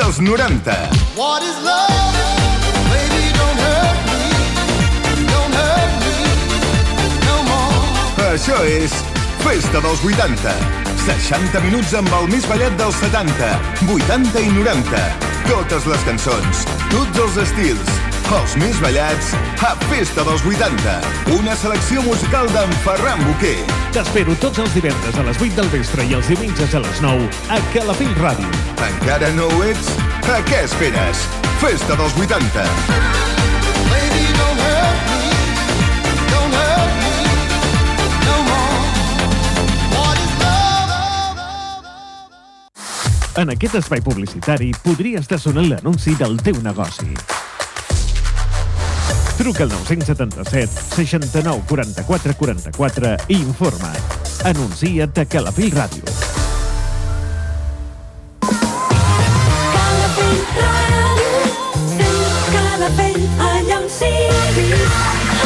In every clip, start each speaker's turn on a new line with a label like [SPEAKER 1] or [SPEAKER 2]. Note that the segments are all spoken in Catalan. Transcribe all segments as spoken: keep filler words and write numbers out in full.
[SPEAKER 1] els noranta.
[SPEAKER 2] What is love? Baby, don't hurt me. Don't hurt me no more.
[SPEAKER 1] Això és Festa dels vuitanta. seixanta minuts amb el més ballat dels setanta, vuitanta i noranta. Totes les cançons, tots els estils, els més ballats a Festa dels vuitanta. Una selecció musical d'en Ferran Boquer.
[SPEAKER 3] T'espero tots els divendres a les vuit del vespre i els diumenges a les nou a Calafell Ràdio.
[SPEAKER 1] Encara no ho ets? A què esperes? Festa dels vuitanta.
[SPEAKER 2] Baby, don't hurt me. Don't hurt me no more. What is love?
[SPEAKER 3] En aquest espai publicitari podria estar sonant l'anunci del teu negoci. Truca al nou set set, seixanta-nou, quaranta-quatre, quaranta-quatre i informa't. Anuncia't a Calafell Ràdio.
[SPEAKER 4] Calafell Ràdio, sent Calafell allà on siguis.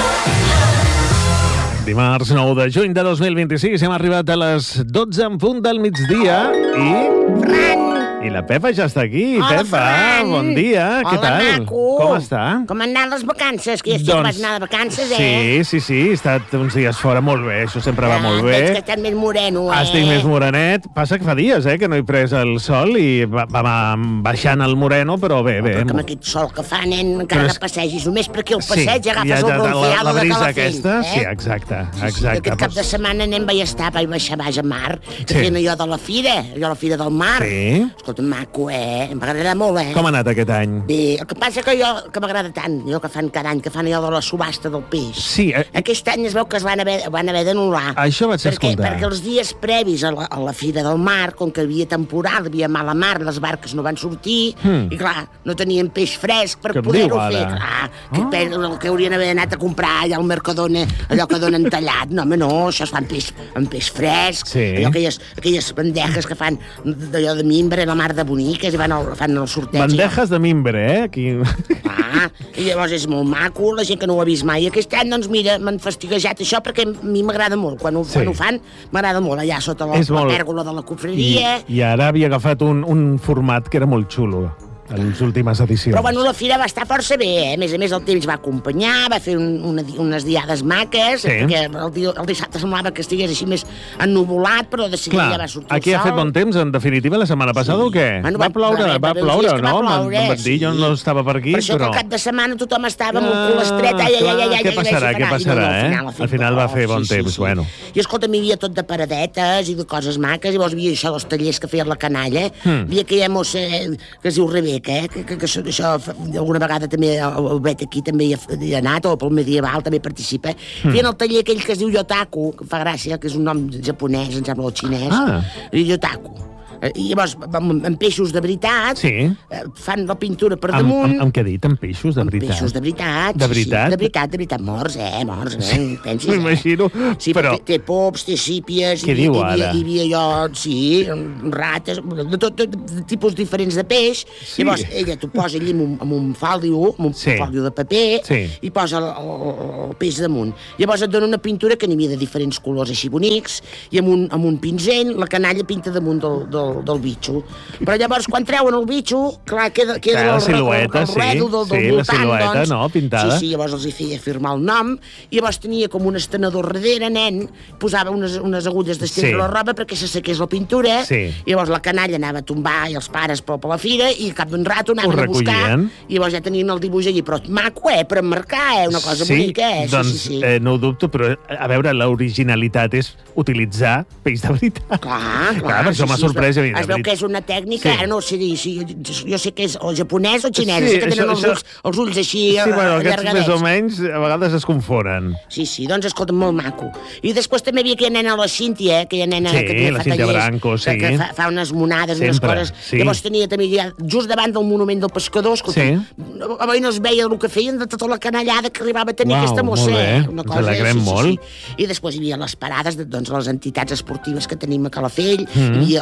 [SPEAKER 3] Dimarts nou de juny de dos mil vint-i-sis hem arribat a les dotze en punt del migdia i...
[SPEAKER 5] Fran!
[SPEAKER 3] I la Pepa ja està aquí.
[SPEAKER 5] Hola,
[SPEAKER 3] Pepa,
[SPEAKER 5] Ferran.
[SPEAKER 3] bon dia.
[SPEAKER 5] Hola,
[SPEAKER 3] Què tal?
[SPEAKER 5] maco.
[SPEAKER 3] Com està?
[SPEAKER 5] Com han anat les vacances? Que ja estic doncs, vas anar de vacances, eh?
[SPEAKER 3] Sí, sí, sí. He estat uns dies fora molt bé. Això sempre va
[SPEAKER 5] Ah,
[SPEAKER 3] molt bé.
[SPEAKER 5] Veig que estàs més moreno, eh?
[SPEAKER 3] Estic més morenet. Passa que fa dies, eh, que no he pres el sol i va, va, va baixant el moreno, però bé, bé.
[SPEAKER 5] Però que amb aquest sol que fa, nen, encara
[SPEAKER 3] Però
[SPEAKER 5] és...
[SPEAKER 3] és-
[SPEAKER 5] que passegis. Només per aquí al passeig
[SPEAKER 3] sí,
[SPEAKER 5] agafes
[SPEAKER 3] ja,
[SPEAKER 5] el
[SPEAKER 3] ja,
[SPEAKER 5] bronceado
[SPEAKER 3] la, la
[SPEAKER 5] de
[SPEAKER 3] brisa
[SPEAKER 5] Calafell.
[SPEAKER 3] aquesta,
[SPEAKER 5] eh?
[SPEAKER 3] sí, exacte,
[SPEAKER 5] Sí, sí,
[SPEAKER 3] exacte.
[SPEAKER 5] aquest cap de
[SPEAKER 3] Doncs-
[SPEAKER 5] setmana anem vaig estar, vaig baixar baix a mar, que
[SPEAKER 3] Sí.
[SPEAKER 5] feien allò de la fira, allò de la fira del mar.
[SPEAKER 3] Sí.
[SPEAKER 5] Escolta, maco, eh? M'agrada molt, eh?
[SPEAKER 3] Com ha anat aquest any?
[SPEAKER 5] Bé, el que passa que jo, que m'agrada tant, allò que fan cada any, que fan allò de la subhasta del peix.
[SPEAKER 3] Sí, eh,
[SPEAKER 5] Aquest any es veu que es van haver, van haver d'anul·lar.
[SPEAKER 3] Això vaig
[SPEAKER 5] perquè,
[SPEAKER 3] escoltar.
[SPEAKER 5] Perquè els dies previs a la, a la Fira del Mar, com que havia temporada, havia mala mar, les barques no van sortir,
[SPEAKER 3] Hmm.
[SPEAKER 5] i clar, no tenien peix fresc per
[SPEAKER 3] Què em
[SPEAKER 5] poder-ho
[SPEAKER 3] diu, ara?
[SPEAKER 5] fer. Clar, que,
[SPEAKER 3] Ah.
[SPEAKER 5] pe- el que haurien d'haver anat a comprar allà al Mercadona, allò que donen tallat. No, home, no, això es fa amb peix, amb peix fresc.
[SPEAKER 3] Sí.
[SPEAKER 5] Allò, aquelles, aquelles bandejes que fan d'allò de mimbre, la mar de boniques, i van al, fan el sorteig.
[SPEAKER 3] Bandejes de mimbre, eh? Aquí...
[SPEAKER 5] Ah, i llavors és molt maco, la gent que no ho ha vist mai. Aquest any, doncs, mira, m'han fastiguejat això perquè a mi m'agrada molt. Quan ho,
[SPEAKER 3] Sí.
[SPEAKER 5] quan ho fan, m'agrada molt, allà sota la,
[SPEAKER 3] És
[SPEAKER 5] la
[SPEAKER 3] molt-
[SPEAKER 5] pèrgola de la
[SPEAKER 3] I,
[SPEAKER 5] cofreria.
[SPEAKER 3] I ara havia agafat un, un format que era molt xulo en les últimes edicions.
[SPEAKER 5] Però, bueno, la fira va estar força bé, eh? A més a més, el temps va acompanyar, va fer un, una, unes diades maques,
[SPEAKER 3] Sí.
[SPEAKER 5] perquè el, dia, el dissabte semblava que estigués així més ennuvolat, però de seguida
[SPEAKER 3] Clar,
[SPEAKER 5] ja va sortir
[SPEAKER 3] aquí
[SPEAKER 5] el
[SPEAKER 3] ha
[SPEAKER 5] sol.
[SPEAKER 3] fet bon temps, en definitiva, la setmana passada o què?
[SPEAKER 5] Bueno,
[SPEAKER 3] va ploure,
[SPEAKER 5] haver-
[SPEAKER 3] va
[SPEAKER 5] haver uns
[SPEAKER 3] ploure,
[SPEAKER 5] dies que va
[SPEAKER 3] no? Me'n
[SPEAKER 5] ploure,
[SPEAKER 3] me'n vaig dir, jo
[SPEAKER 5] sí.
[SPEAKER 3] no estava per aquí,
[SPEAKER 5] Per això
[SPEAKER 3] però...
[SPEAKER 5] que al cap de setmana tothom estava amb el cul estret, ai, ai, ai, ai, ai,
[SPEAKER 3] Què
[SPEAKER 5] ai,
[SPEAKER 3] passarà,
[SPEAKER 5] ai,
[SPEAKER 3] què
[SPEAKER 5] ai,
[SPEAKER 3] passarà,
[SPEAKER 5] no, no,
[SPEAKER 3] eh?
[SPEAKER 5] ha fet
[SPEAKER 3] Al final
[SPEAKER 5] bo,
[SPEAKER 3] va fer bon
[SPEAKER 5] sí, sí,
[SPEAKER 3] temps,
[SPEAKER 5] sí.
[SPEAKER 3] bueno.
[SPEAKER 5] I escolta, hi havia tot de paradetes i de coses maques, i llavors hi havia això dels tallers que feia la canalla,
[SPEAKER 3] Hmm.
[SPEAKER 5] hi havia aquella mossa eh, que es diu Rebeca, eh? que, que, que això, això fa- alguna vegada també el, el vet aquí també hi ha, hi ha anat, o pel medieval també participa.
[SPEAKER 3] Hmm.
[SPEAKER 5] Feien el taller aquell que es diu Yotaku, que em fa gràcia, que és un nom japonès, em sembla, o xinès.
[SPEAKER 3] Ah.
[SPEAKER 5] I Yotaku. Eh, I llavors, amb, amb peixos de veritat,
[SPEAKER 3] Sí.
[SPEAKER 5] eh, fan la pintura per
[SPEAKER 3] Amb,
[SPEAKER 5] damunt.
[SPEAKER 3] amb, amb què ha dit? Amb peixos, de
[SPEAKER 5] Amb
[SPEAKER 3] veritat?
[SPEAKER 5] peixos de veritat.
[SPEAKER 3] De
[SPEAKER 5] sí,
[SPEAKER 3] veritat?
[SPEAKER 5] Sí, de veritat, de veritat. Morts, eh? Morts, eh?
[SPEAKER 3] Sí,
[SPEAKER 5] Pensis,
[SPEAKER 3] m'imagino,
[SPEAKER 5] eh? Sí,
[SPEAKER 3] però-
[SPEAKER 5] té, té pops, té sípies...
[SPEAKER 3] Què
[SPEAKER 5] hi,
[SPEAKER 3] diu
[SPEAKER 5] hi, havia,
[SPEAKER 3] ara?
[SPEAKER 5] Hi havia allò, sí, rates, de tot, de, de tipus diferents de peix.
[SPEAKER 3] Sí.
[SPEAKER 5] Llavors, ella t'ho posa allí amb un, amb un fàldio, amb un
[SPEAKER 3] Sí.
[SPEAKER 5] fàldio de paper,
[SPEAKER 3] Sí.
[SPEAKER 5] i posa el, el, el peix damunt. Llavors et dona una pintura que n'hi havia de diferents colors així bonics, i amb un, amb un pinzell la canalla pinta damunt del, del, del bitxo. Però llavors, quan treuen el bitxo, clar, queda, queda
[SPEAKER 3] Clar, la
[SPEAKER 5] el,
[SPEAKER 3] silueta,
[SPEAKER 5] el, el,
[SPEAKER 3] sí.
[SPEAKER 5] rèdol del, del
[SPEAKER 3] Sí, la
[SPEAKER 5] voltant,
[SPEAKER 3] silueta,
[SPEAKER 5] doncs.
[SPEAKER 3] no?, pintada.
[SPEAKER 5] Sí, sí, llavors els hi feia firmar el nom, i llavors tenia com un estenedor darrere, nen, posava unes, unes agulles d'estendre
[SPEAKER 3] Sí.
[SPEAKER 5] la roba perquè s'assequés la pintura,
[SPEAKER 3] Sí.
[SPEAKER 5] i llavors la canalla anava a tombar i els pares per, per la fira, i al cap d'un rato anaven
[SPEAKER 3] Ho
[SPEAKER 5] a buscar,
[SPEAKER 3] recollien.
[SPEAKER 5] i llavors ja tenien el dibuix allí, però maco, eh, per emmarcar, eh, una cosa
[SPEAKER 3] sí,
[SPEAKER 5] bonica, eh,
[SPEAKER 3] doncs,
[SPEAKER 5] sí, sí, sí.
[SPEAKER 3] Eh, no ho dubto, però a veure, l'originalitat és utilitzar peix de veritat.
[SPEAKER 5] Clar, clar.
[SPEAKER 3] Clar, per això
[SPEAKER 5] sí,
[SPEAKER 3] m'ha
[SPEAKER 5] sí,
[SPEAKER 3] sorprès.
[SPEAKER 5] Es
[SPEAKER 3] a
[SPEAKER 5] veu,
[SPEAKER 3] mi, de
[SPEAKER 5] es veu
[SPEAKER 3] veritat.
[SPEAKER 5] que és una tècnica,
[SPEAKER 3] Sí.
[SPEAKER 5] ara no sé dir, si, jo, jo sé que és o japonès o xinès,
[SPEAKER 3] Sí,
[SPEAKER 5] sí, que tenen
[SPEAKER 3] això-
[SPEAKER 5] els,
[SPEAKER 3] això-
[SPEAKER 5] ulls, els ulls així
[SPEAKER 3] Sí, bueno, aquests
[SPEAKER 5] allargadets.
[SPEAKER 3] més o menys a vegades es confonen.
[SPEAKER 5] Sí, sí, doncs escolta, molt maco. I després també hi havia aquella nena, la Cíntia, aquella nena
[SPEAKER 3] Sí,
[SPEAKER 5] que també
[SPEAKER 3] la
[SPEAKER 5] fa
[SPEAKER 3] Cíntia
[SPEAKER 5] tallers,
[SPEAKER 3] Branco, sí.
[SPEAKER 5] que, que fa, fa unes monades, unes
[SPEAKER 3] Sempre,
[SPEAKER 5] coses.
[SPEAKER 3] sí.
[SPEAKER 5] Llavors tenia també ja, just davant del monument del pescador, escolta,
[SPEAKER 3] Sí.
[SPEAKER 5] avui no es veia el que feien de tota la canallada que arribava a tenir
[SPEAKER 3] Uau,
[SPEAKER 5] aquesta mossa.
[SPEAKER 3] molt bé,
[SPEAKER 5] eh? Una
[SPEAKER 3] ens
[SPEAKER 5] cosa,
[SPEAKER 3] alegrem
[SPEAKER 5] sí, sí,
[SPEAKER 3] molt.
[SPEAKER 5] Sí. I després hi havia les parades de doncs, les entitats esportives que tenim a Calafell, mm -hmm. hi havia la colla del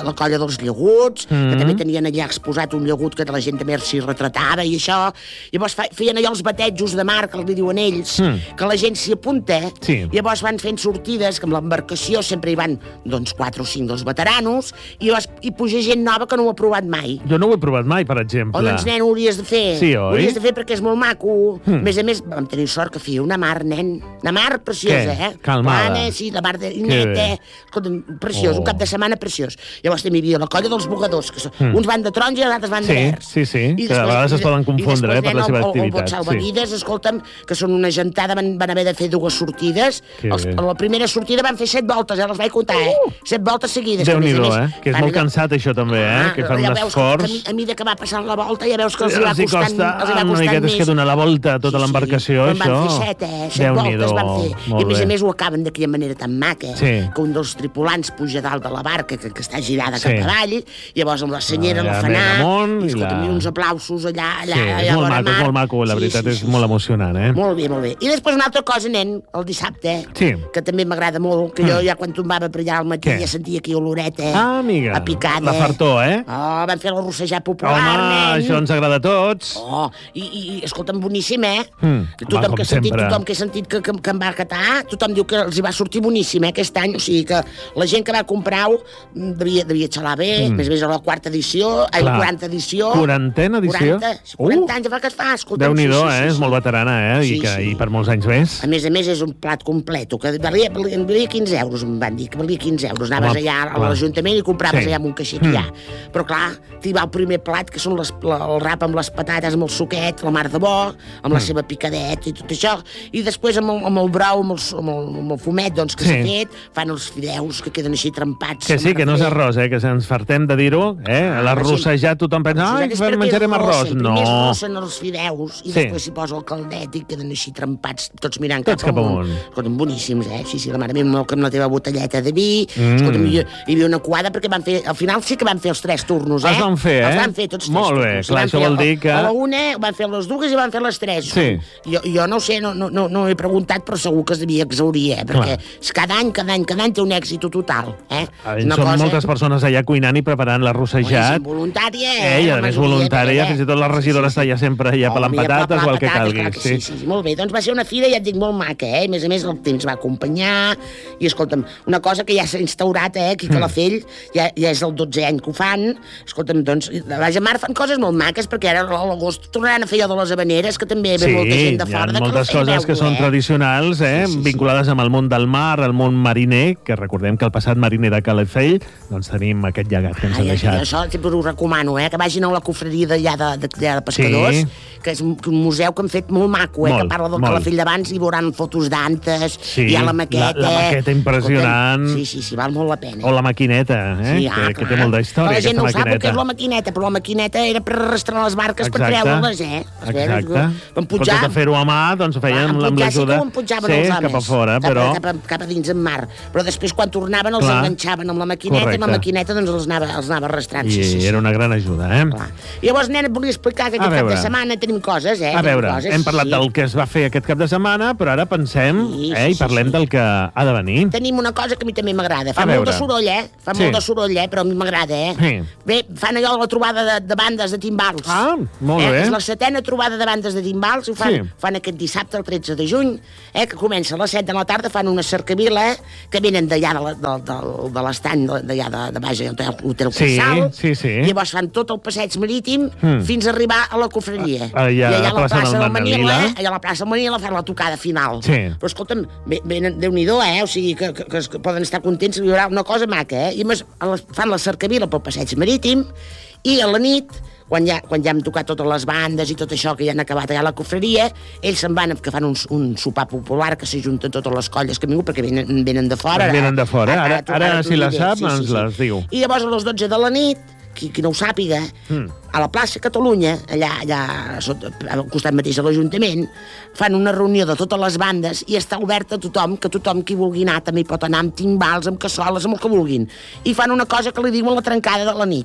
[SPEAKER 5] dels llaguts, mm -hmm. que també tenien allà exposat un llagut que la gent també s'hi retratava i això. Llavors feien allò els batejos de mar, que li diuen ells, mm. que la gent s'hi apunta.
[SPEAKER 3] Sí.
[SPEAKER 5] Llavors van fent sortides, que amb l'embarcació sempre hi van doncs, quatre o cinc dels veteranos, i llavors hi puja gent nova que no ho ha provat mai.
[SPEAKER 3] Jo no ho he provat mai, per exemple.
[SPEAKER 5] O doncs, nen, ho hauries de fer.
[SPEAKER 3] Sí, oi?
[SPEAKER 5] Ho hauries de fer perquè és molt maco.
[SPEAKER 3] Mm.
[SPEAKER 5] A més a més, vam tenir sort que feia una mar, nen. Una mar preciosa,
[SPEAKER 3] Què?
[SPEAKER 5] eh?
[SPEAKER 3] Calmada.
[SPEAKER 5] Plana, sí, la mar de neta. Escolta'm, preciós,
[SPEAKER 3] Oh.
[SPEAKER 5] un cap de setmana preciós. Llavors també hi havia la colla dels bugadors, que són,
[SPEAKER 3] Mm.
[SPEAKER 5] uns van de taronja i els altres van
[SPEAKER 3] Sí,
[SPEAKER 5] de verds.
[SPEAKER 3] sí, sí,
[SPEAKER 5] I
[SPEAKER 3] que a vegades es poden
[SPEAKER 5] i
[SPEAKER 3] confondre,
[SPEAKER 5] després,
[SPEAKER 3] eh, per la
[SPEAKER 5] nen,
[SPEAKER 3] seva
[SPEAKER 5] el- el-
[SPEAKER 3] activitat,
[SPEAKER 5] El
[SPEAKER 3] sí.
[SPEAKER 5] salvavides, escolta'm, que són una gentada, van, van haver de fer dues sortides.
[SPEAKER 3] Que
[SPEAKER 5] Els,
[SPEAKER 3] bé.
[SPEAKER 5] a la primera sortida van fer set voltes, eh, les vaig comptar, eh? Set voltes seguides. que a més a
[SPEAKER 3] Déu-n'hi-do,
[SPEAKER 5] més
[SPEAKER 3] eh? Que és
[SPEAKER 5] fan
[SPEAKER 3] molt
[SPEAKER 5] allò-
[SPEAKER 3] cansat, això, també, eh?
[SPEAKER 5] Ah,
[SPEAKER 3] Que fan
[SPEAKER 5] ja
[SPEAKER 3] un
[SPEAKER 5] veus que
[SPEAKER 3] esforç.
[SPEAKER 5] A, mi- a mesura que va passant la volta ja veus que els hi va
[SPEAKER 3] Els hi
[SPEAKER 5] costant,
[SPEAKER 3] costa
[SPEAKER 5] els hi va
[SPEAKER 3] una
[SPEAKER 5] costant
[SPEAKER 3] miqueta, és
[SPEAKER 5] més.
[SPEAKER 3] que donar la volta a tota l'embarcació,
[SPEAKER 5] en van
[SPEAKER 3] això.
[SPEAKER 5] fer set, eh? Set
[SPEAKER 3] Déu-n'hi-do,
[SPEAKER 5] voltes van fer.
[SPEAKER 3] molt
[SPEAKER 5] I a més
[SPEAKER 3] bé.
[SPEAKER 5] a més ho acaben d'aquella manera tan maca,
[SPEAKER 3] Sí.
[SPEAKER 5] que un dels tripulants puja dalt de la barca, que, que està girada
[SPEAKER 3] Sí.
[SPEAKER 5] cap avall, i llavors amb la senyera,
[SPEAKER 3] Allà
[SPEAKER 5] la fanà,
[SPEAKER 3] amunt
[SPEAKER 5] i,
[SPEAKER 3] i
[SPEAKER 5] escolta'm,
[SPEAKER 3] la-
[SPEAKER 5] i uns aplausos allà, allà,
[SPEAKER 3] Sí,
[SPEAKER 5] allà
[SPEAKER 3] és
[SPEAKER 5] a
[SPEAKER 3] molt
[SPEAKER 5] vora
[SPEAKER 3] maco, és
[SPEAKER 5] mar.
[SPEAKER 3] molt maco, la
[SPEAKER 5] Sí,
[SPEAKER 3] veritat,
[SPEAKER 5] sí,
[SPEAKER 3] és
[SPEAKER 5] sí,
[SPEAKER 3] molt
[SPEAKER 5] sí.
[SPEAKER 3] emocionant, eh?
[SPEAKER 5] Molt bé, molt bé. I després una altra cosa, nen, el dissabte,
[SPEAKER 3] Sí.
[SPEAKER 5] que també m'agrada molt, que jo ja quan tombava per allà al matí
[SPEAKER 3] Què?
[SPEAKER 5] ja sentia aquí oloreta,
[SPEAKER 3] Ah, amiga,
[SPEAKER 5] a picada.
[SPEAKER 3] la fartó, eh?
[SPEAKER 5] Oh, van fer el rossejar popular,
[SPEAKER 3] Home,
[SPEAKER 5] nen.
[SPEAKER 3] això ens agrada a tots.
[SPEAKER 5] Oh, i, i, i escolta'm, boníssim, eh?
[SPEAKER 3] Mm,
[SPEAKER 5] tothom,
[SPEAKER 3] home, com
[SPEAKER 5] que he sentit,
[SPEAKER 3] sempre.
[SPEAKER 5] tothom que he sentit que, que, que em va acatar, tothom diu que els hi va sortir boníssim, eh, aquest any. O sigui que la gent que va comprar-ho mm, devia, devia xalar bé, mm. més bé a la quarta edició, a la
[SPEAKER 3] Clar.
[SPEAKER 5] quaranta edició.
[SPEAKER 3] Quarantena edició?
[SPEAKER 5] quaranta, quaranta
[SPEAKER 3] Uh!
[SPEAKER 5] anys fa que es fa, escolta'm.
[SPEAKER 3] Déu-n'hi-do,
[SPEAKER 5] sí, sí,
[SPEAKER 3] eh?
[SPEAKER 5] sí,
[SPEAKER 3] És
[SPEAKER 5] sí.
[SPEAKER 3] molt veterana, eh? I,
[SPEAKER 5] Sí,
[SPEAKER 3] que,
[SPEAKER 5] sí.
[SPEAKER 3] I per molts anys més.
[SPEAKER 5] A més a més, és un plat complet, que valia, valia, valia quinze euros, em van dir, que valia quinze euros. Anaves
[SPEAKER 3] Home,
[SPEAKER 5] allà a
[SPEAKER 3] clar.
[SPEAKER 5] l'Ajuntament i compraves
[SPEAKER 3] Sí.
[SPEAKER 5] allà amb un caixer que hi ha. Però clar, t'hi va el primer plat, que són les, la, el rap amb les patates, amb el suquet, la mar de bo, amb la seva picadeta i tot això, i després amb el, amb el brou, amb el, amb el, amb el fumet doncs, que
[SPEAKER 3] Sí.
[SPEAKER 5] s'ha fet, fan els fideus que queden així trempats.
[SPEAKER 3] Que sí, que no és arròs, eh? Que ens fartem de dir-ho, eh?
[SPEAKER 5] Ah,
[SPEAKER 3] L'arrossejat tothom pensa, ai,
[SPEAKER 5] Després
[SPEAKER 3] menjarem arròs.
[SPEAKER 5] Primer
[SPEAKER 3] No.
[SPEAKER 5] es rossen els fideus i
[SPEAKER 3] Sí.
[SPEAKER 5] després s'hi posa el caldet i queden així trempats, tots mirant
[SPEAKER 3] Tots
[SPEAKER 5] cap,
[SPEAKER 3] cap
[SPEAKER 5] amunt.
[SPEAKER 3] amunt.
[SPEAKER 5] Escolta'm, boníssims, eh? Sí, sí, la mare meva amb la teva botelleta de vi.
[SPEAKER 3] Mm.
[SPEAKER 5] Escolta'm, hi, hi havia una quadra perquè van fer... Al final sí que van fer els tres turnos, eh?
[SPEAKER 3] Els van fer, eh?
[SPEAKER 5] Els van fer tots tres
[SPEAKER 3] Molt bé,
[SPEAKER 5] turnos.
[SPEAKER 3] clar,
[SPEAKER 5] Van
[SPEAKER 3] això
[SPEAKER 5] fer
[SPEAKER 3] vol
[SPEAKER 5] a-
[SPEAKER 3] dir que-
[SPEAKER 5] A la una van fer les dues i van fer les tres.
[SPEAKER 3] Sí.
[SPEAKER 5] Jo, jo no ho sé, no, no, no, no he preguntat, però segur que es devia exaurir, eh? Perquè cada any, cada any, cada any té un èxit total, eh?
[SPEAKER 3] Ah, Són moltes persones allà cuinant i preparant l'arrossejat.
[SPEAKER 5] Voluntària,
[SPEAKER 3] Eh, i a més voluntària, fins i tot la regidora està allà sempre allà pelant patates o el que calgui.
[SPEAKER 5] Clar que sí, sí, sí, molt bé. Doncs va ser una fira, ja et dic, molt maca, eh? A més a més, el temps va acompanyar. I, escolta'm, una cosa que ja s'ha instaurat, eh? Aquí a Calafell, ja, ja és el dotzè any que ho fan. Escolta'm, doncs, a Baix de Mar fan coses molt maques, perquè ara a l'agost tornaran a fer allò de les habaneres, que també ve
[SPEAKER 3] Sí,
[SPEAKER 5] molta gent de
[SPEAKER 3] hi ha
[SPEAKER 5] fora de
[SPEAKER 3] moltes
[SPEAKER 5] Calafell,
[SPEAKER 3] coses que
[SPEAKER 5] veu-ho,
[SPEAKER 3] són
[SPEAKER 5] eh?
[SPEAKER 3] tradicionals, eh?
[SPEAKER 5] Sí, sí, sí.
[SPEAKER 3] vinculades amb el món del mar, el món mariner, que recordem que el passat mariner de Calafell, doncs tenim aquest llegat que ens han
[SPEAKER 5] Ai,
[SPEAKER 3] deixat.
[SPEAKER 5] això sempre ho recomano, eh? Que vagin a la cofreria d'allà de, de, de pescadors,
[SPEAKER 3] Sí.
[SPEAKER 5] que és un, un museu que han fet molt maco, eh?
[SPEAKER 3] Molt,
[SPEAKER 5] Que parla del
[SPEAKER 3] molt.
[SPEAKER 5] Calafell d'abans i veuran fotos d'antes,
[SPEAKER 3] Sí,
[SPEAKER 5] hi ha la maqueta.
[SPEAKER 3] la- la maqueta impressionant.
[SPEAKER 5] Escolta'm, sí, sí, sí, val molt la pena.
[SPEAKER 3] O la maquineta, eh?
[SPEAKER 5] Sí, ah,
[SPEAKER 3] que, que té
[SPEAKER 5] clar.
[SPEAKER 3] molta història,
[SPEAKER 5] la gent
[SPEAKER 3] aquesta
[SPEAKER 5] no ho sap el que
[SPEAKER 3] maquineta.
[SPEAKER 5] és la maquineta, però la maquineta era per arrastrar les barques per
[SPEAKER 3] Exacte.
[SPEAKER 5] treure-les, eh?
[SPEAKER 3] Exacte.
[SPEAKER 5] Vam
[SPEAKER 3] Però
[SPEAKER 5] pujar...
[SPEAKER 3] tot a fer-ho a mà, doncs ho fèiem amb
[SPEAKER 5] pujar, sí que
[SPEAKER 3] l'ajuda.
[SPEAKER 5] ho empujaven
[SPEAKER 3] Sí,
[SPEAKER 5] els homes.
[SPEAKER 3] cap a fora,
[SPEAKER 5] cap,
[SPEAKER 3] però...
[SPEAKER 5] Cap a, cap a dins en mar. Però després, quan tornaven, els
[SPEAKER 3] Clar.
[SPEAKER 5] enganxaven amb la maquineta,
[SPEAKER 3] Correcte.
[SPEAKER 5] i amb la maquineta doncs els anava, els anava arrastrant.
[SPEAKER 3] I
[SPEAKER 5] sí, sí, sí.
[SPEAKER 3] era una gran ajuda, eh?
[SPEAKER 5] Clar. I llavors, nena, et volia explicar que
[SPEAKER 3] A
[SPEAKER 5] aquest cap
[SPEAKER 3] veure.
[SPEAKER 5] de setmana tenim coses, eh?
[SPEAKER 3] A veure,
[SPEAKER 5] Tenim coses,
[SPEAKER 3] hem parlat
[SPEAKER 5] sí.
[SPEAKER 3] del que es va fer aquest cap de setmana, però ara pensem
[SPEAKER 5] Sí,
[SPEAKER 3] eh,
[SPEAKER 5] sí,
[SPEAKER 3] i parlem
[SPEAKER 5] sí, sí.
[SPEAKER 3] del que ha de venir.
[SPEAKER 5] Tenim una cosa que a mi també m'agrada. Fa
[SPEAKER 3] A
[SPEAKER 5] molt
[SPEAKER 3] veure.
[SPEAKER 5] de soroll, eh? Fa
[SPEAKER 3] Sí.
[SPEAKER 5] molt de soroll, eh? Però a mi m'agrada, eh?
[SPEAKER 3] Sí.
[SPEAKER 5] Bé, fan allò de la trobada de, de bandes de timbals.
[SPEAKER 3] Ah, molt
[SPEAKER 5] eh?
[SPEAKER 3] bé.
[SPEAKER 5] És la setena trobada de bandes de timbals i ho fan,
[SPEAKER 3] Sí.
[SPEAKER 5] fan aquest dissabte, el tretze de juny, eh? Que comença a les set de la tarda, fan una cercavila, eh? Que venen d'allà de, la, de, de, de l'estany d'allà de, de baix, l'hotel
[SPEAKER 3] Sí,
[SPEAKER 5] Casal.
[SPEAKER 3] sí, sí.
[SPEAKER 5] I llavors fan tot el passeig marítim
[SPEAKER 3] Mm.
[SPEAKER 5] fins a arribar a la cofreria.
[SPEAKER 3] Ah, allà
[SPEAKER 5] I allà
[SPEAKER 3] a la plaça del
[SPEAKER 5] del Manila,
[SPEAKER 3] Manila.
[SPEAKER 5] eh? allà a la plaça del Manila fan la tocada final.
[SPEAKER 3] Sí.
[SPEAKER 5] Però escolta'm, ve- venen, Déu-n'hi-do, eh? O sigui, que, que, que, es- que poden estar contents, hi haurà una cosa maca, eh? I a més, a les, fan la cercavila pel passeig marítim i a la nit, quan ja, quan ja hem tocat totes les bandes i tot això, que ja han acabat allà a la cofreria, ells se'n van, que fan un, un sopar popular, que s'ajunten totes les colles que han vingut, perquè venen, venen de fora.
[SPEAKER 3] Venen de fora. Ara-
[SPEAKER 5] t'ho-
[SPEAKER 3] ara,
[SPEAKER 5] t'ho
[SPEAKER 3] si la
[SPEAKER 5] diré.
[SPEAKER 3] sap, ens les diu.
[SPEAKER 5] I llavors a les dotze de la nit, qui, qui no ho sàpiga,
[SPEAKER 3] Mm.
[SPEAKER 5] a la plaça Catalunya, allà, allà sota, al costat mateix de l'Ajuntament, fan una reunió de totes les bandes i està oberta a tothom, que tothom qui vulgui anar també hi pot anar amb timbals, amb cassoles, amb el que vulguin. I fan una cosa que li diuen la trencada de la nit.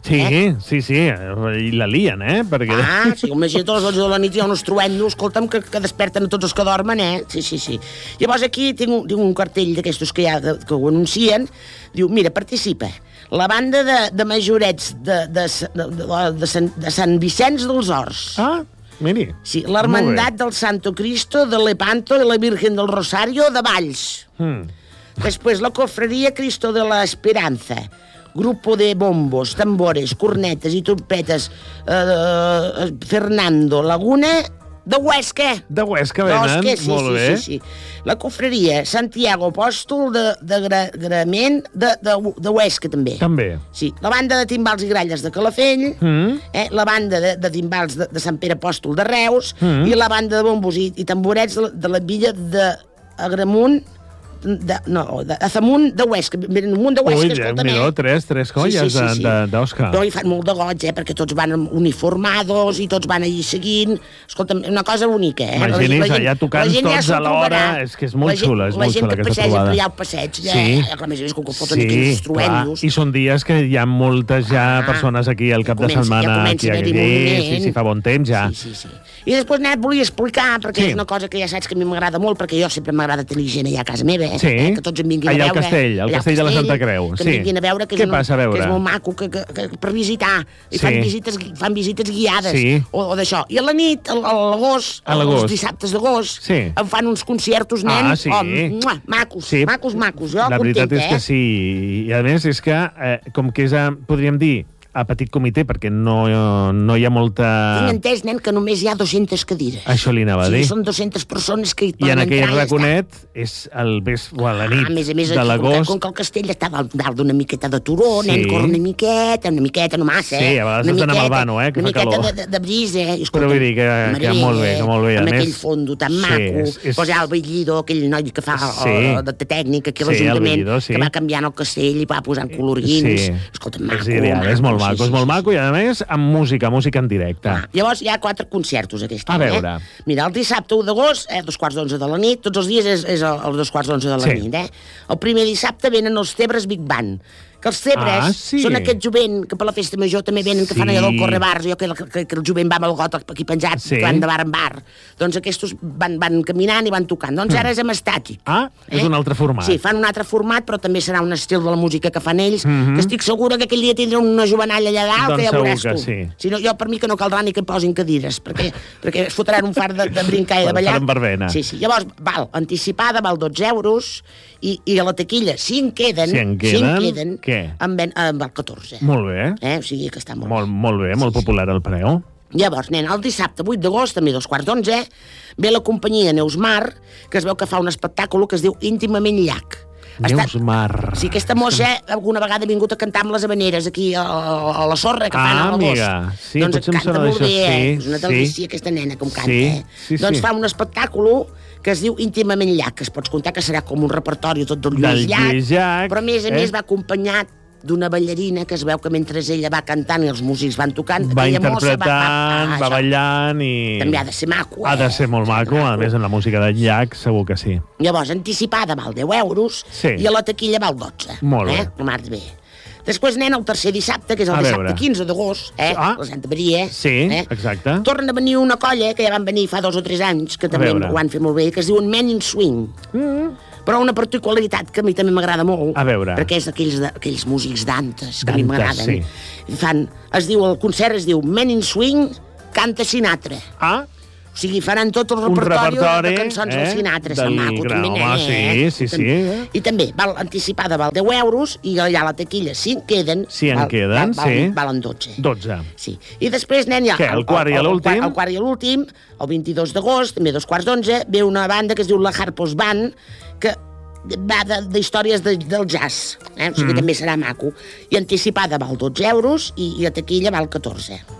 [SPEAKER 3] Sí,
[SPEAKER 5] Eh?
[SPEAKER 3] sí, sí, i la lien, eh? Perquè...
[SPEAKER 5] Ah, sí, imagina't a les dotze de la nit hi ha uns truendos, escolta'm, que, que desperten a tots els que dormen, eh? Sí, sí, sí. Llavors aquí tinc un, tinc un cartell d'aquestos que, hi ha, de, que ho anuncien, diu, mira, participa, la banda de, de majorets de, de, de, de, de, Sant, de Sant Vicenç dels Horts.
[SPEAKER 3] Ah, miri.
[SPEAKER 5] Sí, l'Hermandat del Santo Cristo de Lepanto i la Virgen del Rosario de Valls.
[SPEAKER 3] Mm.
[SPEAKER 5] Després la Cofreria Cristo de la Esperanza. Grupo de bombos, tambores, cornetes i trompetes eh, Fernando Laguna de Huesca.
[SPEAKER 3] De Huesca venen,
[SPEAKER 5] D'Osca, sí,
[SPEAKER 3] molt
[SPEAKER 5] sí,
[SPEAKER 3] bé.
[SPEAKER 5] sí, sí. La Cofreria Santiago Apòstol de, de gra, Grament de, de, de Huesca, també.
[SPEAKER 3] També.
[SPEAKER 5] Sí, la banda de timbals i gralles de Calafell,
[SPEAKER 3] Mm.
[SPEAKER 5] eh, la banda de, de timbals de, de Sant Pere Apòstol de Reus
[SPEAKER 3] Mm.
[SPEAKER 5] i la banda de bombos i, i tamborets de, de la villa d'Agramunt, de, no, de Azamunt de Huesca. Venen un munt de Huesca,
[SPEAKER 3] Ui,
[SPEAKER 5] escolta'm,
[SPEAKER 3] miró,
[SPEAKER 5] eh?
[SPEAKER 3] tres, tres colles d'Òscar.
[SPEAKER 5] No, hi fan molt de goig, eh? Perquè tots van uniformados i tots van allí seguint. Escolta'm, una cosa bonica, eh?
[SPEAKER 3] Imagini's, allà tocant
[SPEAKER 5] la gent ja
[SPEAKER 3] tots
[SPEAKER 5] s'ho
[SPEAKER 3] a l'hora.
[SPEAKER 5] trobarà.
[SPEAKER 3] És que és molt
[SPEAKER 5] La gent-
[SPEAKER 3] xula, és
[SPEAKER 5] la
[SPEAKER 3] molt
[SPEAKER 5] gent
[SPEAKER 3] xula
[SPEAKER 5] que
[SPEAKER 3] aquesta
[SPEAKER 5] passeja
[SPEAKER 3] trobada.
[SPEAKER 5] per allà al passeig, ja,
[SPEAKER 3] Sí.
[SPEAKER 5] eh? A més a més, com que foten aquells
[SPEAKER 3] clar.
[SPEAKER 5] estruendos.
[SPEAKER 3] I són dies que hi ha moltes ja
[SPEAKER 5] Ah,
[SPEAKER 3] persones aquí al cap
[SPEAKER 5] ja
[SPEAKER 3] de
[SPEAKER 5] comença-
[SPEAKER 3] setmana.
[SPEAKER 5] ja comença
[SPEAKER 3] aquí
[SPEAKER 5] a
[SPEAKER 3] a
[SPEAKER 5] haver-hi
[SPEAKER 3] Gallí.
[SPEAKER 5] moviment.
[SPEAKER 3] Sí, sí, fa bon temps ja.
[SPEAKER 5] Sí, sí, sí. I després, Nat, volia explicar, perquè
[SPEAKER 3] Sí.
[SPEAKER 5] és una cosa que ja saps que a mi m'agrada molt, perquè jo sempre m'agrada tenir gent allà a casa meva, eh?
[SPEAKER 3] Sí.
[SPEAKER 5] eh? Que tots em vinguin
[SPEAKER 3] Allà
[SPEAKER 5] a
[SPEAKER 3] al
[SPEAKER 5] veure.
[SPEAKER 3] Castell, al
[SPEAKER 5] allà
[SPEAKER 3] Castell de la Santa Creu,
[SPEAKER 5] Que
[SPEAKER 3] sí.
[SPEAKER 5] em vinguin a veure, que,
[SPEAKER 3] Què
[SPEAKER 5] és, una-
[SPEAKER 3] passa a veure?
[SPEAKER 5] que és molt maco, que, que, que, per visitar. I
[SPEAKER 3] Sí.
[SPEAKER 5] fan, visites, fan visites guiades,
[SPEAKER 3] Sí.
[SPEAKER 5] o, o d'això. I a la nit, a l'agost,
[SPEAKER 3] A l'agost.
[SPEAKER 5] els dissabtes d'agost,
[SPEAKER 3] Sí.
[SPEAKER 5] em fan uns concertos, nen,
[SPEAKER 3] Ah, sí.
[SPEAKER 5] oh, mua, macos,
[SPEAKER 3] Sí.
[SPEAKER 5] macos, macos. Jo
[SPEAKER 3] La veritat
[SPEAKER 5] contenta,
[SPEAKER 3] és que
[SPEAKER 5] eh?
[SPEAKER 3] sí. I a més és que, eh, com que és, a, podríem dir, a petit comitè, perquè no, no hi ha molta...
[SPEAKER 5] Tinc entès, nen, que només hi ha dues-centes cadires.
[SPEAKER 3] Això li anava a
[SPEAKER 5] Sí,
[SPEAKER 3] dir.
[SPEAKER 5] són dues-centes persones que hi
[SPEAKER 3] I
[SPEAKER 5] poden
[SPEAKER 3] en aquell
[SPEAKER 5] entrar i ja està.
[SPEAKER 3] raconet és el vespre, o a la nit
[SPEAKER 5] Ah, a més a més,
[SPEAKER 3] de
[SPEAKER 5] com que,
[SPEAKER 3] l'agost.
[SPEAKER 5] com que el castell està dalt, dalt d'una miqueta de turó,
[SPEAKER 3] Sí.
[SPEAKER 5] nen, corre una miqueta, una miqueta, no massa,
[SPEAKER 3] Sí,
[SPEAKER 5] eh?
[SPEAKER 3] a vegades
[SPEAKER 5] una
[SPEAKER 3] has d'anar amb el
[SPEAKER 5] miqueta,
[SPEAKER 3] vano, eh, que
[SPEAKER 5] una
[SPEAKER 3] fa
[SPEAKER 5] miqueta
[SPEAKER 3] calor.
[SPEAKER 5] de, de, de brisa, eh? I,
[SPEAKER 3] Però vull dir que- que molt bé, que molt bé. A
[SPEAKER 5] Amb
[SPEAKER 3] més,
[SPEAKER 5] aquell fondo tan
[SPEAKER 3] sí,
[SPEAKER 5] maco,
[SPEAKER 3] és- és-
[SPEAKER 5] posar el Bellidor, aquell noi que fa
[SPEAKER 3] Sí.
[SPEAKER 5] el, de tècnica aquí a
[SPEAKER 3] Sí, el
[SPEAKER 5] l'Ajuntament,
[SPEAKER 3] Bellidor, sí.
[SPEAKER 5] que va canviant el castell i va posant colorins.
[SPEAKER 3] Sí.
[SPEAKER 5] Escolta, maco,
[SPEAKER 3] és ideal,
[SPEAKER 5] maco,
[SPEAKER 3] és molt
[SPEAKER 5] sí,
[SPEAKER 3] maco,
[SPEAKER 5] sí,
[SPEAKER 3] és molt
[SPEAKER 5] sí,
[SPEAKER 3] maco i a més amb música, música en directe.
[SPEAKER 5] Ah, llavors hi ha quatre concertos aquest
[SPEAKER 3] A
[SPEAKER 5] any,
[SPEAKER 3] veure.
[SPEAKER 5] eh? Mira, el dissabte u d'agost, eh, dos quarts d'onze de la nit, tots els dies és, és el- els dos quarts d'onze de la
[SPEAKER 3] Sí.
[SPEAKER 5] nit, eh? El primer dissabte venen els Tebres Big Band, que els Tebres
[SPEAKER 3] Ah, sí.
[SPEAKER 5] són aquest jovent que per la festa major també venen, que fan
[SPEAKER 3] Sí.
[SPEAKER 5] allò del correbars, jo que, que, que el jovent va amb el got aquí penjat,
[SPEAKER 3] Sí.
[SPEAKER 5] que van de bar en bar. Doncs aquests van, van caminant i van tocant. Doncs ara és amb estàtic.
[SPEAKER 3] Ah, és un altre format.
[SPEAKER 5] Sí, fan un altre format, però també serà un estil de la música que fan ells,
[SPEAKER 3] Mhm.
[SPEAKER 5] que estic segura que aquell dia tindrà una jovenalla allà dalt,
[SPEAKER 3] Doncs
[SPEAKER 5] que ja
[SPEAKER 3] segur
[SPEAKER 5] veuràs
[SPEAKER 3] que
[SPEAKER 5] tu.
[SPEAKER 3] sí.
[SPEAKER 5] Si no, jo per mi que no caldrà ni que posin cadires, perquè, perquè es fotran un far de, de brincar i de ballar.
[SPEAKER 3] Faran verbena.
[SPEAKER 5] Sí, sí. Llavors, val, anticipada val dotze euros i, i a la taquilla, si en queden,
[SPEAKER 3] Si en queden,
[SPEAKER 5] si en queden
[SPEAKER 3] què?
[SPEAKER 5] en ven, en val catorze.
[SPEAKER 3] Molt bé.
[SPEAKER 5] Eh? O sigui que està molt,
[SPEAKER 3] Molt, molt bé, molt popular el preu.
[SPEAKER 5] Llavors, nen, el dissabte vuit d'agost, també dos quarts d'onze, ve la companyia Neusmar, que es veu que fa un espectacle que es diu Íntimament Llac. Ha estat-
[SPEAKER 3] Neusmar.
[SPEAKER 5] Sí, aquesta mossa alguna vegada ha vingut a cantar amb les habaneres aquí a, a la sorra que fan
[SPEAKER 3] Ah,
[SPEAKER 5] a l'agost.
[SPEAKER 3] amiga. Sí,
[SPEAKER 5] doncs
[SPEAKER 3] potser em
[SPEAKER 5] canta
[SPEAKER 3] sona
[SPEAKER 5] molt
[SPEAKER 3] d'això,
[SPEAKER 5] bé, eh?
[SPEAKER 3] sí,
[SPEAKER 5] És una
[SPEAKER 3] sí.
[SPEAKER 5] delícia aquesta nena com canta,
[SPEAKER 3] Sí,
[SPEAKER 5] eh?
[SPEAKER 3] sí,
[SPEAKER 5] doncs
[SPEAKER 3] sí.
[SPEAKER 5] fa un espectacle que es diu Íntimament Llac, que es pots comptar que serà com un repertori tot del
[SPEAKER 3] Del
[SPEAKER 5] Lluís Llach,
[SPEAKER 3] Lluís Llach,
[SPEAKER 5] però a més a
[SPEAKER 3] eh?
[SPEAKER 5] més va acompanyat d'una ballarina que es veu que mentre ella va cantant i els músics van tocant,
[SPEAKER 3] Va
[SPEAKER 5] aquella mossa
[SPEAKER 3] interpretant, va,
[SPEAKER 5] això.
[SPEAKER 3] ballant i...
[SPEAKER 5] També ha de ser maco, eh?
[SPEAKER 3] Ha de ser molt maco, a més en la música de Llach segur que sí.
[SPEAKER 5] Llavors, anticipada val deu euros
[SPEAKER 3] Sí.
[SPEAKER 5] i a la taquilla val dotze.
[SPEAKER 3] Molt bé.
[SPEAKER 5] Eh? No marx bé. Després, nen, el tercer dissabte, que és el
[SPEAKER 3] A
[SPEAKER 5] dissabte
[SPEAKER 3] veure.
[SPEAKER 5] quinze d'agost, eh?
[SPEAKER 3] Ah.
[SPEAKER 5] La Santa Maria.
[SPEAKER 3] Sí,
[SPEAKER 5] eh?
[SPEAKER 3] exacte.
[SPEAKER 5] Tornen a venir una colla, que ja van venir fa dos o tres anys, que també
[SPEAKER 3] veure.
[SPEAKER 5] ho han fet molt bé, que es diuen Men in Swing. Mm. Però una particularitat que a mi també m'agrada molt.
[SPEAKER 3] A veure.
[SPEAKER 5] Perquè és aquells, de, aquells músics d'antes, que a mi
[SPEAKER 3] D'antes,
[SPEAKER 5] m'agraden.
[SPEAKER 3] sí.
[SPEAKER 5] I fan, es diu, el concert es diu Men in Swing canta Sinatra.
[SPEAKER 3] Ah,
[SPEAKER 5] O sigui, faran tot el
[SPEAKER 3] Un
[SPEAKER 5] repertori,
[SPEAKER 3] repertori,
[SPEAKER 5] de cançons
[SPEAKER 3] eh,
[SPEAKER 5] del Sinatra.
[SPEAKER 3] del
[SPEAKER 5] Del maco,
[SPEAKER 3] gran
[SPEAKER 5] també,
[SPEAKER 3] home,
[SPEAKER 5] eh?
[SPEAKER 3] sí, sí, sí, eh?
[SPEAKER 5] I també, val, anticipada val deu euros, i allà a la taquilla, si en queden...
[SPEAKER 3] Si en
[SPEAKER 5] val,
[SPEAKER 3] queden,
[SPEAKER 5] val,
[SPEAKER 3] sí.
[SPEAKER 5] Valen, valen dotze.
[SPEAKER 3] dotze.
[SPEAKER 5] Sí. I després, nen, ja...
[SPEAKER 3] Què, el quart i l'últim?
[SPEAKER 5] El, el quart i l'últim, el vint-i-dos d'agost, també dos quarts d'onze, ve una banda que es diu la Harpos Band, que va de- d'històries de, del jazz, eh? O sigui, mm. també serà maco. I anticipada val dotze euros i, i a taquilla val catorze.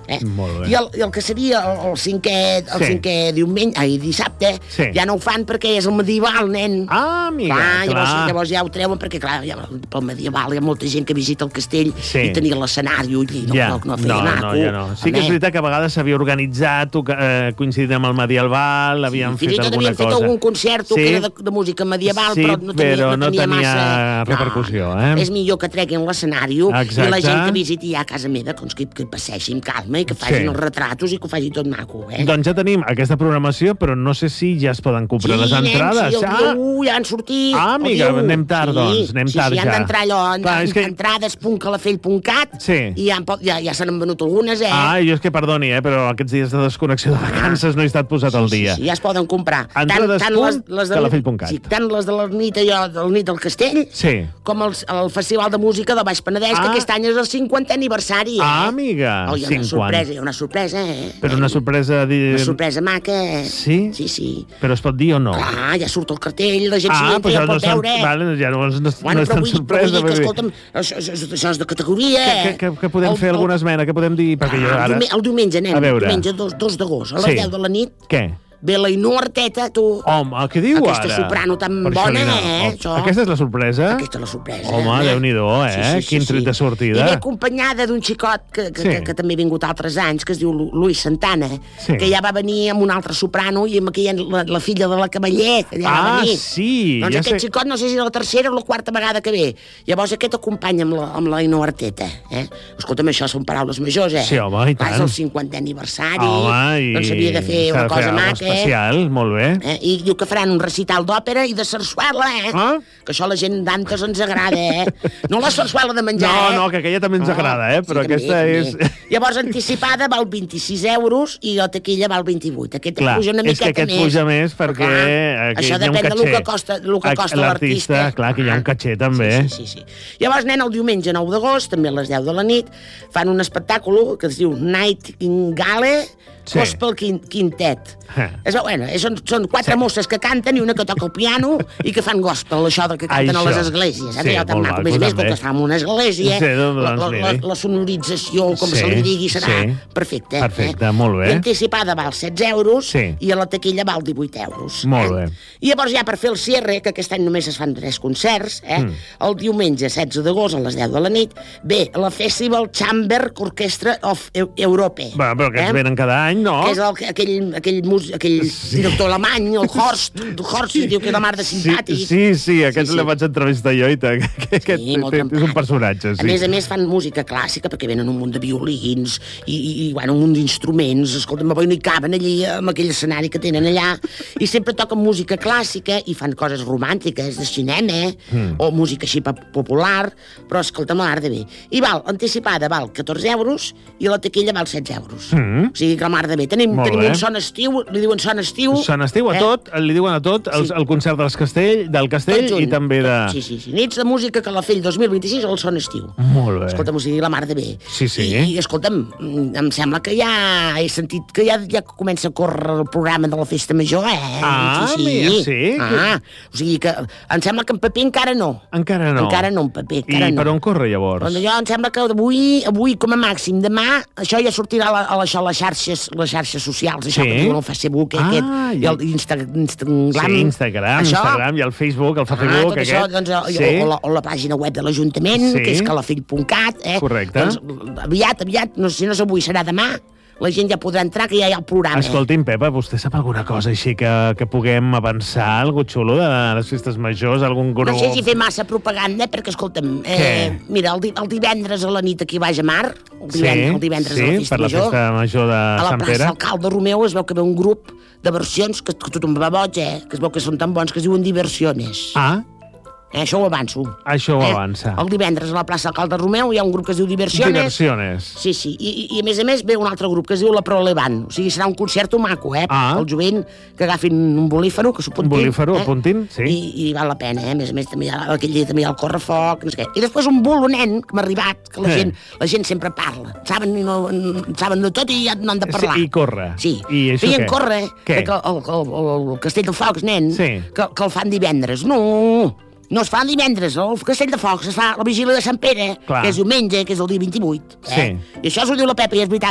[SPEAKER 5] Eh?
[SPEAKER 3] Molt bé.
[SPEAKER 5] I el, i el que seria el, el cinquè, el
[SPEAKER 3] Sí.
[SPEAKER 5] cinquè diumenge, ai, dissabte,
[SPEAKER 3] Sí.
[SPEAKER 5] ja no ho fan perquè és el medieval, nen.
[SPEAKER 3] Ah, amiga,
[SPEAKER 5] clar, llavors,
[SPEAKER 3] clar.
[SPEAKER 5] llavors ja ho treuen perquè, clar, ja, pel medieval hi ha molta gent que visita el castell
[SPEAKER 3] Sí.
[SPEAKER 5] i tenia l'escenari i no,
[SPEAKER 3] Ja.
[SPEAKER 5] no, no feia
[SPEAKER 3] no,
[SPEAKER 5] naco.
[SPEAKER 3] no, ja no. Sí que és
[SPEAKER 5] Home.
[SPEAKER 3] veritat que a vegades s'havia organitzat, eh, coincidint amb el medieval, havien
[SPEAKER 5] Fins i
[SPEAKER 3] fet
[SPEAKER 5] tot
[SPEAKER 3] alguna
[SPEAKER 5] havien fet
[SPEAKER 3] cosa.
[SPEAKER 5] algun concert
[SPEAKER 3] sí?
[SPEAKER 5] que era de, de música medieval,
[SPEAKER 3] Sí,
[SPEAKER 5] però no tenia,
[SPEAKER 3] però
[SPEAKER 5] no
[SPEAKER 3] no
[SPEAKER 5] tenia,
[SPEAKER 3] tenia
[SPEAKER 5] massa...
[SPEAKER 3] repercussió,
[SPEAKER 5] no,
[SPEAKER 3] eh?
[SPEAKER 5] És millor que treguin l'escenari i
[SPEAKER 3] Exacte.
[SPEAKER 5] la gent que visiti ja a casa meva doncs que, que passeixi amb calma i que facin
[SPEAKER 3] Sí.
[SPEAKER 5] els retratos i que ho faci tot maco, eh?
[SPEAKER 3] Doncs ja tenim aquesta programació, però no sé si ja es poden comprar les
[SPEAKER 5] nen,
[SPEAKER 3] entrades.
[SPEAKER 5] sí, el dia u ja han sortit.
[SPEAKER 3] Ah,
[SPEAKER 5] el
[SPEAKER 3] amiga,
[SPEAKER 5] dia u.
[SPEAKER 3] anem tard,
[SPEAKER 5] sí,
[SPEAKER 3] doncs, anem
[SPEAKER 5] sí,
[SPEAKER 3] tard
[SPEAKER 5] sí,
[SPEAKER 3] ja.
[SPEAKER 5] han d'entrar allò, en,
[SPEAKER 3] Clar, és que-
[SPEAKER 5] entrades punt calafell punt cat
[SPEAKER 3] Sí.
[SPEAKER 5] i ja, en pot- ja, ja se n'han venut algunes, eh?
[SPEAKER 3] Ah, jo és que perdoni, eh, però aquests dies de desconnexió de vacances no he estat posat al dia.
[SPEAKER 5] Sí, sí, ja es poden comprar.
[SPEAKER 3] Entrades punt calafell punt cat.
[SPEAKER 5] sí, tant les de la nit, allò, del nit del castell,
[SPEAKER 3] Sí.
[SPEAKER 5] com el, el Festival de Música del Baix Penedès,
[SPEAKER 3] Ah.
[SPEAKER 5] que aquest any és el cinquantè aniversari, eh?
[SPEAKER 3] Ah, amiga,
[SPEAKER 5] Oh, hi ha una
[SPEAKER 3] cinquanta.
[SPEAKER 5] sorpresa, hi ha una sorpresa, eh?
[SPEAKER 3] Però una sorpresa... Di...
[SPEAKER 5] Una sorpresa maca, eh?
[SPEAKER 3] Sí?
[SPEAKER 5] Sí, sí.
[SPEAKER 3] Però es pot dir o no?
[SPEAKER 5] Clar, ja surt el cartell, la gent
[SPEAKER 3] Ah,
[SPEAKER 5] s'hi entra,
[SPEAKER 3] però
[SPEAKER 5] ja
[SPEAKER 3] això no
[SPEAKER 5] pot
[SPEAKER 3] és
[SPEAKER 5] veure, eh?
[SPEAKER 3] vale, ja no, no, no
[SPEAKER 5] Bueno,
[SPEAKER 3] és
[SPEAKER 5] però
[SPEAKER 3] tan
[SPEAKER 5] vull, però vull
[SPEAKER 3] sorpresa.
[SPEAKER 5] dir que,
[SPEAKER 3] baby.
[SPEAKER 5] escolta'm, això, això, això és de categoria,
[SPEAKER 3] Què,
[SPEAKER 5] eh?
[SPEAKER 3] què, què podem
[SPEAKER 5] El-
[SPEAKER 3] fer,
[SPEAKER 5] el-
[SPEAKER 3] alguna esmena? Què podem dir? Perquè jo
[SPEAKER 5] Ah, el,
[SPEAKER 3] ara...
[SPEAKER 5] diume- el diumenge, nen,
[SPEAKER 3] A veure.
[SPEAKER 5] diumenge dos, dos d'agost, a les
[SPEAKER 3] Sí.
[SPEAKER 5] deu de la nit,
[SPEAKER 3] Què?
[SPEAKER 5] ve la Ainhoa Arteta, tu.
[SPEAKER 3] Home, què diu
[SPEAKER 5] Aquesta
[SPEAKER 3] ara?
[SPEAKER 5] soprano tan
[SPEAKER 3] Per això
[SPEAKER 5] bona,
[SPEAKER 3] li anava-
[SPEAKER 5] eh,
[SPEAKER 3] Oh,
[SPEAKER 5] això.
[SPEAKER 3] Aquesta és la sorpresa?
[SPEAKER 5] Aquesta és la sorpresa.
[SPEAKER 3] Home,
[SPEAKER 5] eh?
[SPEAKER 3] Déu-n'hi-do, eh? Quin tret de sortida.
[SPEAKER 5] I ve acompanyada d'un xicot que, que,
[SPEAKER 3] Sí.
[SPEAKER 5] que, que també ha vingut altres anys, que es diu Lu- Luis Santana,
[SPEAKER 3] Sí.
[SPEAKER 5] que ja va venir amb un altre soprano i amb aquella, la, la filla de la Cavaller, que ja va
[SPEAKER 3] Ah,
[SPEAKER 5] venir.
[SPEAKER 3] sí,
[SPEAKER 5] Doncs
[SPEAKER 3] ja
[SPEAKER 5] aquest
[SPEAKER 3] sé.
[SPEAKER 5] xicot no sé si és la tercera o la quarta vegada que ve. Llavors aquest acompanya amb la, amb la Ainhoa Arteta. Eh? Escolta'm, això són paraules majors, eh?
[SPEAKER 3] Sí, home, i
[SPEAKER 5] Clar,
[SPEAKER 3] tant.
[SPEAKER 5] és el cinquantè aniversari.
[SPEAKER 3] Home, i...
[SPEAKER 5] Doncs s'havia de fer
[SPEAKER 3] s'ha
[SPEAKER 5] una
[SPEAKER 3] de
[SPEAKER 5] cosa
[SPEAKER 3] alguna
[SPEAKER 5] maca,
[SPEAKER 3] especial, molt bé.
[SPEAKER 5] Eh? I diu que faran un recital d'òpera i de sarsuela, eh?
[SPEAKER 3] Ah?
[SPEAKER 5] Que això a la gent d'antes ens agrada, eh? No la sarsuela de menjar,
[SPEAKER 3] No,
[SPEAKER 5] eh?
[SPEAKER 3] no, que aquella també ens agrada, eh? Però
[SPEAKER 5] també,
[SPEAKER 3] aquesta
[SPEAKER 5] també.
[SPEAKER 3] és-
[SPEAKER 5] Llavors, anticipada val vint-i-sis euros i la taquilla val vint-i-vuit. Aquest
[SPEAKER 3] Clar,
[SPEAKER 5] puja una
[SPEAKER 3] és que
[SPEAKER 5] miqueta
[SPEAKER 3] aquest puja més perquè
[SPEAKER 5] Clar,
[SPEAKER 3] aquí
[SPEAKER 5] això
[SPEAKER 3] hi ha un
[SPEAKER 5] depèn del
[SPEAKER 3] caché.
[SPEAKER 5] que costa, del que
[SPEAKER 3] Ac-
[SPEAKER 5] costa
[SPEAKER 3] l'artista,
[SPEAKER 5] l'artista.
[SPEAKER 3] clar, que hi ha un caché, també.
[SPEAKER 5] Sí, sí, sí, sí. Llavors, nen, el diumenge nou d'agost, també a les deu de la nit, fan un espectacle que es diu Nightingale
[SPEAKER 3] Sí.
[SPEAKER 5] Gospel Quin- Quintet.
[SPEAKER 3] Eh.
[SPEAKER 5] És, bueno, és, són, són quatre
[SPEAKER 3] Sí.
[SPEAKER 5] mosses que canten i una que toca el piano i que fan gospel, això de que canten
[SPEAKER 3] Això.
[SPEAKER 5] a les esglésies.
[SPEAKER 3] Sí,
[SPEAKER 5] Allò tan
[SPEAKER 3] molt
[SPEAKER 5] maco. A
[SPEAKER 3] maco,
[SPEAKER 5] més a més, com
[SPEAKER 3] també.
[SPEAKER 5] que es fa en una església,
[SPEAKER 3] Sí, doncs,
[SPEAKER 5] la,
[SPEAKER 3] doncs,
[SPEAKER 5] la, la,
[SPEAKER 3] miri.
[SPEAKER 5] la sonorització, com
[SPEAKER 3] Sí,
[SPEAKER 5] se li digui, serà
[SPEAKER 3] sí.
[SPEAKER 5] perfecta.
[SPEAKER 3] Perfecte,
[SPEAKER 5] eh?
[SPEAKER 3] molt bé.
[SPEAKER 5] I anticipada val setze euros
[SPEAKER 3] Sí.
[SPEAKER 5] i a la taquilla val divuit euros.
[SPEAKER 3] Molt
[SPEAKER 5] eh?
[SPEAKER 3] bé.
[SPEAKER 5] I llavors ja per fer el cierre, que aquest any només es fan tres concerts, eh? Mm. el diumenge setze d'agost a les deu de la nit, ve la Festival Chamber Orchestra of Eu- Europe.
[SPEAKER 3] Va, però aquests
[SPEAKER 5] eh?
[SPEAKER 3] venen cada any, no?
[SPEAKER 5] Que és el, aquell, aquell, mus, aquell sí. director alemany, el Horst, el Horst, sí. diu que és la mar de simpàtic.
[SPEAKER 3] Sí, sí, sí, aquest
[SPEAKER 5] Sí, sí.
[SPEAKER 3] sí, sí. vaig entrevistar jo i tant. que Aquest
[SPEAKER 5] Sí, molt
[SPEAKER 3] és un
[SPEAKER 5] trempat.
[SPEAKER 3] personatge, sí.
[SPEAKER 5] A més a més fan música clàssica perquè venen un munt de violins i, i, i bueno, un munt d'instruments. Escolta'm, avui no hi caben allí amb aquell escenari que tenen allà i sempre toquen música clàssica i fan coses romàntiques de cinema mm. o música així pop- popular, però escolta'm, l'art de bé. I val, anticipada val catorze euros i la taquilla val setze euros.
[SPEAKER 3] Mm.
[SPEAKER 5] O sigui que la mar de bé. Tenim,
[SPEAKER 3] Molt
[SPEAKER 5] tenim
[SPEAKER 3] bé.
[SPEAKER 5] un son estiu, li diuen son estiu.
[SPEAKER 3] Sant Estiu a tot, li diuen a tot, el,
[SPEAKER 5] Sí.
[SPEAKER 3] el concert dels castell, del castell
[SPEAKER 5] Tot junt.
[SPEAKER 3] i també de...
[SPEAKER 5] Sí, sí, sí. Nits de música Calafell dos mil vint-i-sis al son estiu.
[SPEAKER 3] Molt bé.
[SPEAKER 5] Escolta'm, o sigui, la mar de bé.
[SPEAKER 3] Sí, sí.
[SPEAKER 5] I, i escolta'm, mm, em sembla que ja he sentit que ja, ja comença a córrer el programa de la festa major, eh?
[SPEAKER 3] Ah,
[SPEAKER 5] sí,
[SPEAKER 3] mira, sí?
[SPEAKER 5] Ah, o sigui que em sembla que en paper encara no.
[SPEAKER 3] Encara no.
[SPEAKER 5] Encara no, en paper, encara
[SPEAKER 3] I
[SPEAKER 5] no.
[SPEAKER 3] per on corre, llavors?
[SPEAKER 5] Doncs jo em sembla que avui, avui com a màxim, demà, això ja sortirà a, la, a, la, això, a les xarxes, les xarxes socials, això
[SPEAKER 3] Sí?
[SPEAKER 5] que diuen el Facebook,
[SPEAKER 3] Ah,
[SPEAKER 5] aquest,
[SPEAKER 3] i-
[SPEAKER 5] i el Insta, Instagram.
[SPEAKER 3] Sí, Instagram,
[SPEAKER 5] això,
[SPEAKER 3] Instagram, i el Facebook, el
[SPEAKER 5] Ah,
[SPEAKER 3] Facebook,
[SPEAKER 5] tot això,
[SPEAKER 3] aquest.
[SPEAKER 5] doncs, o,
[SPEAKER 3] sí?
[SPEAKER 5] o, la, o la pàgina web de l'Ajuntament,
[SPEAKER 3] Sí.
[SPEAKER 5] que és calafell punt cat, eh?
[SPEAKER 3] Correcte.
[SPEAKER 5] Doncs aviat, aviat, no sé si no és avui, serà demà, la gent ja podrà entrar, que ja hi ha el programa.
[SPEAKER 3] Escolti'm, Pepa, vostè sap alguna cosa així que, que puguem avançar, algo xulo de les festes majors, algun grup?
[SPEAKER 5] No sé si fer massa propaganda, perquè, escolta'm, eh, mira, el, di el divendres a la nit aquí a Baix a Mar, el divendres,
[SPEAKER 3] Sí,
[SPEAKER 5] el divendres
[SPEAKER 3] sí,
[SPEAKER 5] a la festa
[SPEAKER 3] per la
[SPEAKER 5] major,
[SPEAKER 3] festa major de
[SPEAKER 5] a la
[SPEAKER 3] Sant
[SPEAKER 5] plaça
[SPEAKER 3] Pere.
[SPEAKER 5] Alcalde Romeu es veu que ve un grup de versions que, que tothom va boig, eh? Que es veu que són tan bons que es diuen Diversiones.
[SPEAKER 3] Ah,
[SPEAKER 5] Eh, això ho avanço.
[SPEAKER 3] això ho avança.
[SPEAKER 5] El divendres a la plaça Alcalde Romeu hi ha un grup que es diu Diversiones.
[SPEAKER 3] Diversiones.
[SPEAKER 5] Sí, sí, I, i, i a més a més ve un altre grup que es diu La Prolevant. O sigui, serà un concert maco, eh?
[SPEAKER 3] Ah.
[SPEAKER 5] El jovent que agafin un bolífero, que s'ho apuntin.
[SPEAKER 3] Un bolífero,
[SPEAKER 5] eh?
[SPEAKER 3] apuntin, sí.
[SPEAKER 5] I, I val la pena, eh? A més a més, també hi ha, aquell dia també hi ha el correfoc, no sé què. I després un bulo, nen, que m'ha arribat, que la,
[SPEAKER 3] Eh.
[SPEAKER 5] gent, la gent sempre parla. Saben, i no, en saben de tot i ja no han de parlar.
[SPEAKER 3] Sí, i corre.
[SPEAKER 5] Sí.
[SPEAKER 3] I això
[SPEAKER 5] Feien
[SPEAKER 3] què?
[SPEAKER 5] córrer
[SPEAKER 3] Què?
[SPEAKER 5] que el, el, el, el Castell de Focs, nen,
[SPEAKER 3] Sí.
[SPEAKER 5] que, que el fan divendres. No, no es fa divendres, el Castell de Focs es fa la vigília de Sant Pere,
[SPEAKER 3] Clar.
[SPEAKER 5] que és diumenge, que és el dia vint-i-vuit. Eh?
[SPEAKER 3] Sí.
[SPEAKER 5] I això s'ho diu la Pepa, i és veritat, eh?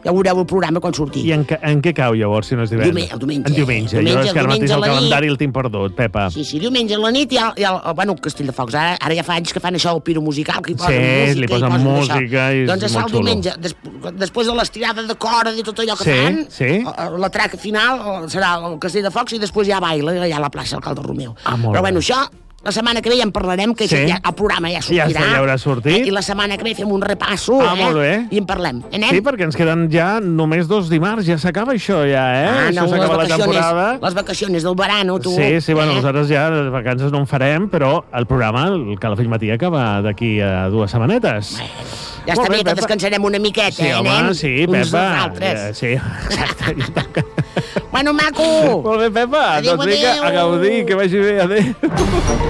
[SPEAKER 5] Ja veureu el programa quan surti.
[SPEAKER 3] I en, en què cau, llavors, si no és divendres?
[SPEAKER 5] Diumenge, el diumenge.
[SPEAKER 3] En diumenge.
[SPEAKER 5] Diumenge,
[SPEAKER 3] jo és que ara mateix
[SPEAKER 5] diumenge a
[SPEAKER 3] el
[SPEAKER 5] la nit.
[SPEAKER 3] calendari el tinc perdut, Pepa.
[SPEAKER 5] Sí, sí, diumenge a la nit hi ha, hi ha el, bueno, Castell de Focs. Ara, ara ja fa anys que fan això, el piro musical, que hi posen
[SPEAKER 3] Sí,
[SPEAKER 5] música.
[SPEAKER 3] li posen
[SPEAKER 5] i
[SPEAKER 3] música i és
[SPEAKER 5] doncs es fa
[SPEAKER 3] molt
[SPEAKER 5] el
[SPEAKER 3] xulo.
[SPEAKER 5] diumenge, des, després de l'estirada de corda i tot allò que
[SPEAKER 3] Sí,
[SPEAKER 5] fan,
[SPEAKER 3] sí.
[SPEAKER 5] la traca final serà el Castell de Focs i després hi ha baile, allà a la plaça Alcalde Romeu.
[SPEAKER 3] Ah, molt
[SPEAKER 5] Però
[SPEAKER 3] bé.
[SPEAKER 5] bueno, això... La setmana que ve ja en parlarem, que
[SPEAKER 3] Sí.
[SPEAKER 5] ja, el programa ja sortirà.
[SPEAKER 3] Ja, ja haurà sortit.
[SPEAKER 5] Eh? I la setmana que ve fem un repasso,
[SPEAKER 3] Ah,
[SPEAKER 5] eh?
[SPEAKER 3] molt bé.
[SPEAKER 5] I en parlem. Anem?
[SPEAKER 3] Sí, perquè ens queden ja només dos dimarts, ja s'acaba això, ja, eh?
[SPEAKER 5] Ah,
[SPEAKER 3] això
[SPEAKER 5] no, les
[SPEAKER 3] s'acaba la
[SPEAKER 5] vacaciones,
[SPEAKER 3] temporada.
[SPEAKER 5] les vacaciones del verano, tu.
[SPEAKER 3] Sí, sí, bueno,
[SPEAKER 5] eh?
[SPEAKER 3] nosaltres ja les vacances no en farem, però el programa, el Calafell Matí, acaba d'aquí a dues setmanetes.
[SPEAKER 5] Ja
[SPEAKER 3] Molt
[SPEAKER 5] està bé,
[SPEAKER 3] bé,
[SPEAKER 5] que
[SPEAKER 3] Pepa.
[SPEAKER 5] descansarem una miqueta,
[SPEAKER 3] Sí,
[SPEAKER 5] eh,
[SPEAKER 3] home,
[SPEAKER 5] nen?
[SPEAKER 3] sí,
[SPEAKER 5] Uns
[SPEAKER 3] Pepa.
[SPEAKER 5] dels altres.
[SPEAKER 3] Eh, sí, exacte. ja toca.
[SPEAKER 5] Bueno, maco!
[SPEAKER 3] Molt bé, Pepa.
[SPEAKER 5] Adéu,
[SPEAKER 3] doncs vinga,
[SPEAKER 5] adéu.
[SPEAKER 3] a gaudir, que vagi bé. Adéu.